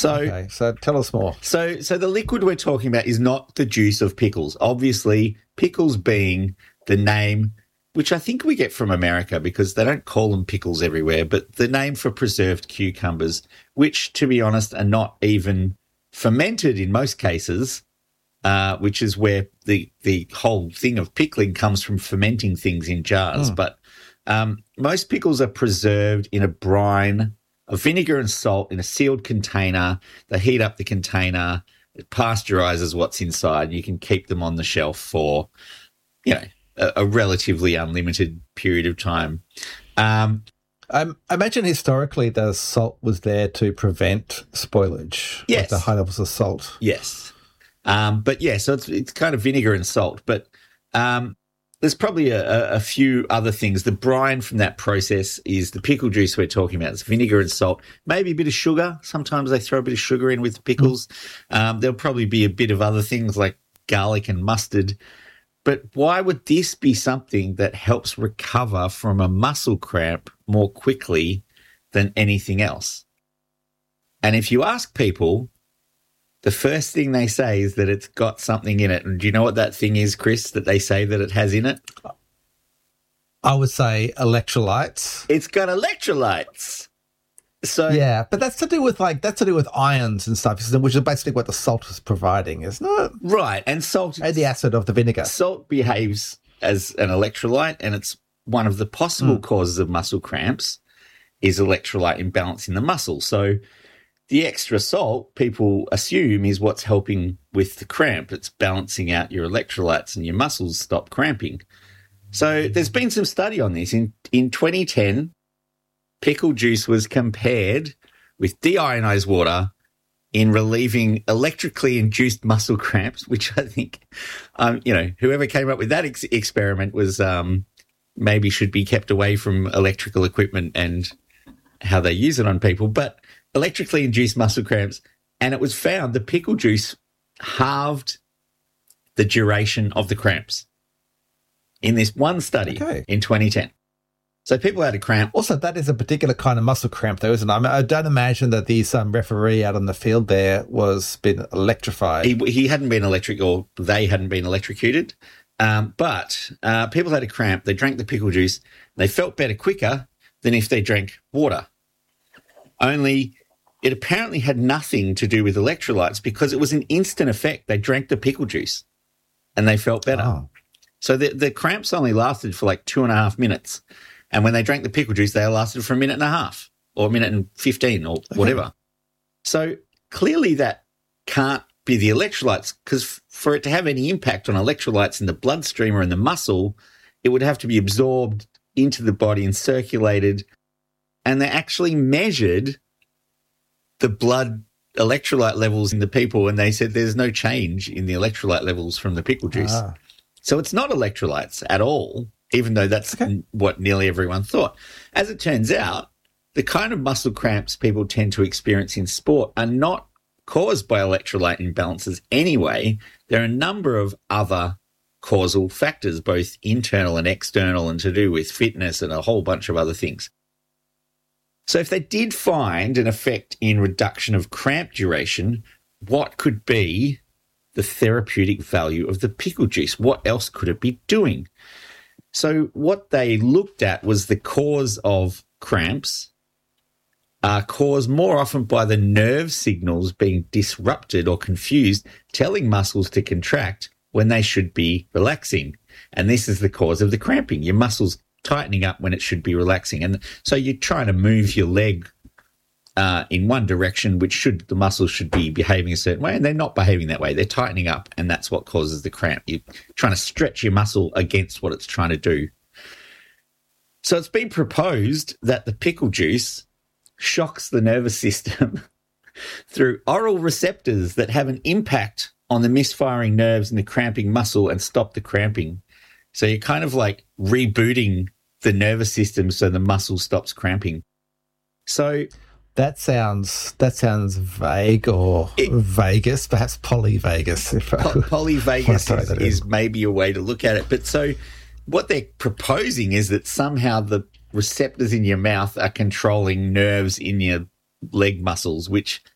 Okay, so tell us more. So the liquid we're talking about is not the juice of pickles. Obviously, pickles being the name, which I think we get from America because they don't call them pickles everywhere, but the name for preserved cucumbers, which, to be honest, are not even fermented in most cases, which is where the whole thing of pickling comes from, fermenting things in jars. But most pickles are preserved in a brine of vinegar and salt in a sealed container. They heat up the container. It pasteurizes what's inside. You can keep them on the shelf for, a relatively unlimited period of time. I imagine historically the salt was there to prevent spoilage. Yes. Like the high levels of salt. Yes. So it's kind of vinegar and salt. But there's probably a few other things. The brine from that process is the pickle juice we're talking about. It's vinegar and salt, maybe a bit of sugar. Sometimes they throw a bit of sugar in with the pickles. There'll probably be a bit of other things like garlic and mustard. But why would this be something that helps recover from a muscle cramp more quickly than anything else? And if you ask people, the first thing they say is that it's got something in it. And do you know what that thing is, Chris, that they say that it has in it? I would say electrolytes. It's got electrolytes. So yeah, but that's to do with ions and stuff, which is basically what the salt is providing, isn't it? Right, and salt, and the acid of the vinegar. Salt behaves as an electrolyte, and it's one of the possible causes of muscle cramps is electrolyte imbalance in the muscle. So the extra salt, people assume, is what's helping with the cramp. It's balancing out your electrolytes and your muscles stop cramping. So there's been some study on this. In 2010, pickle juice was compared with deionized water in relieving electrically induced muscle cramps, which I think, whoever came up with that experiment was maybe should be kept away from electrical equipment and how they use it on people. But electrically induced muscle cramps, and it was found the pickle juice halved the duration of the cramps in this one study in 2010. So people had a cramp. Also, that is a particular kind of muscle cramp, though, isn't it? I mean, I don't imagine that the referee out on the field there was been electrified. He hadn't been or they hadn't been electrocuted. But people had a cramp. They drank the pickle juice. They felt better quicker than if they drank water. Only it apparently had nothing to do with electrolytes because it was an instant effect. They drank the pickle juice and they felt better. Oh. So the cramps only lasted for like 2.5 minutes. And when they drank the pickle juice, they lasted for 1.5 minutes or 1:15 or whatever. So clearly that can't be the electrolytes, because for it to have any impact on electrolytes in the bloodstream or in the muscle, it would have to be absorbed into the body and circulated. And they actually measured the blood electrolyte levels in the people, and they said there's no change in the electrolyte levels from the pickle juice. So it's not electrolytes at all, even though that's what nearly everyone thought. As it turns out, the kind of muscle cramps people tend to experience in sport are not caused by electrolyte imbalances anyway. There are a number of other causal factors, both internal and external, and to do with fitness and a whole bunch of other things. So if they did find an effect in reduction of cramp duration, what could be the therapeutic value of the pickle juice? What else could it be doing? So what they looked at was the cause of cramps are caused more often by the nerve signals being disrupted or confused, telling muscles to contract when they should be relaxing. And this is the cause of the cramping. Your muscles tightening up when it should be relaxing. And so you're trying to move your leg in one direction, the muscles should be behaving a certain way, and they're not behaving that way. They're tightening up, and that's what causes the cramp. You're trying to stretch your muscle against what it's trying to do. So it's been proposed that the pickle juice shocks the nervous system through oral receptors that have an impact on the misfiring nerves in the cramping muscle and stop the cramping. So you're kind of like rebooting the nervous system so the muscle stops cramping. So that sounds vague, or Vegas, perhaps polyvagus. Polyvagus is maybe a way to look at it. But so what they're proposing is that somehow the receptors in your mouth are controlling nerves in your leg muscles, which